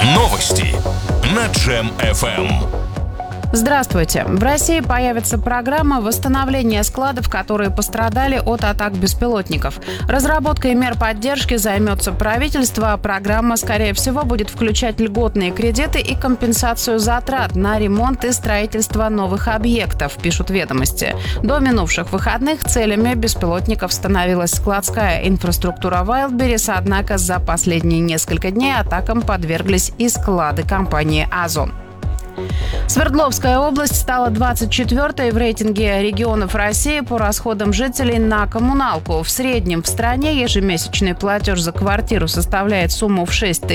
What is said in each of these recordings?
Новости на Джем FM. Здравствуйте. В России появится программа восстановления складов, которые пострадали от атак беспилотников. Разработкой мер поддержки займется правительство, а программа, скорее всего, будет включать льготные кредиты и компенсацию затрат на ремонт и строительство новых объектов, пишут «Ведомости». До минувших выходных целями беспилотников становилась складская инфраструктура Wildberries, однако за последние несколько дней атакам подверглись и склады компании «Озон». Свердловская область стала 24-й в рейтинге регионов России по расходам жителей на коммуналку. В среднем в стране ежемесячный платеж за квартиру составляет сумму в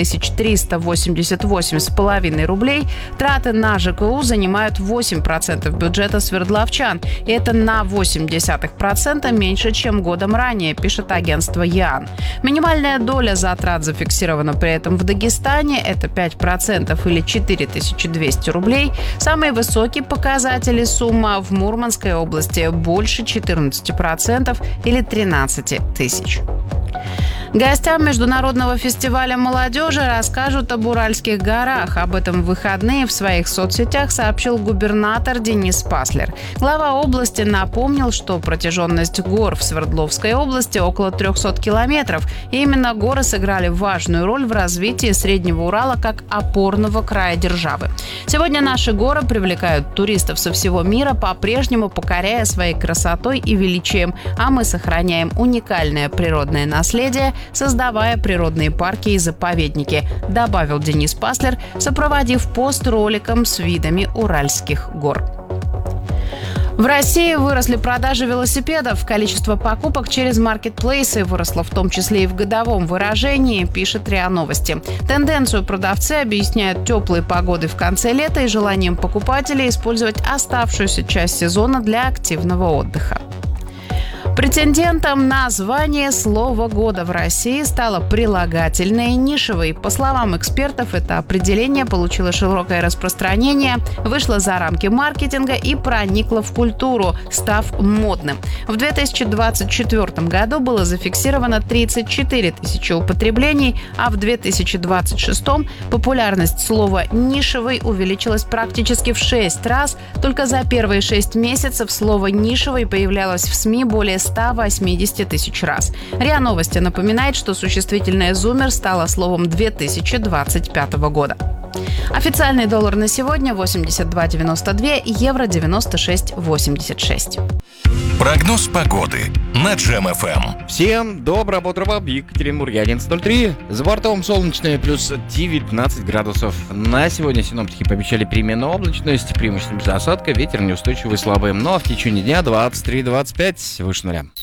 6388,5 рублей. Траты на ЖКУ занимают 8% бюджета свердловчан. И это на 0,8% меньше, чем годом ранее, пишет агентство ЯН. Минимальная доля затрат зафиксирована при этом в Дагестане. Это 5% или 4200 рублей. Самые высокие показатели сумма в Мурманской области больше 14% или 13 тысяч. Гостям международного фестиваля молодежи расскажут об Уральских горах. Об этом в выходные в своих соцсетях сообщил губернатор Денис Паслер. Глава области напомнил, что протяженность гор в Свердловской области около 300 километров. И именно горы сыграли важную роль в развитии Среднего Урала как опорного края державы. Сегодня наши горы привлекают туристов со всего мира, по-прежнему покоряя своей красотой и величием, а мы сохраняем уникальное природное наследие, создавая природные парки и заповедники, добавил Денис Паслер, сопроводив пост роликом с видами Уральских гор. В России выросли продажи велосипедов. Количество покупок через маркетплейсы выросло в том числе и в годовом выражении, пишет РИА Новости. Тенденцию продавцы объясняют теплой погодой в конце лета и желанием покупателей использовать оставшуюся часть сезона для активного отдыха. Претендентом на звание «Слово года» в России стало прилагательное «нишевый». По словам экспертов, это определение получило широкое распространение, вышло за рамки маркетинга и проникло в культуру, став модным. В 2024 году было зафиксировано 34 тысячи употреблений, а в 2026 популярность слова «нишевый» увеличилась практически в 6 раз. Только за первые 6 месяцев слово «нишевый» появлялось в СМИ более 180 тысяч раз. РИА Новости напоминает, что существительное «зумер» стало словом 2025 года. Официальный доллар на сегодня 82,92, евро 96,86. Прогноз погоды на Джем FM. Всем доброго бодрого, Екатеринбург 11:03. За бортом солнечное плюс 19 градусов. На сегодня синоптики пообещали переменную облачность, преимущественно без осадка, ветер неустойчивый слабый. Но в течение дня 23-25 выше нуля.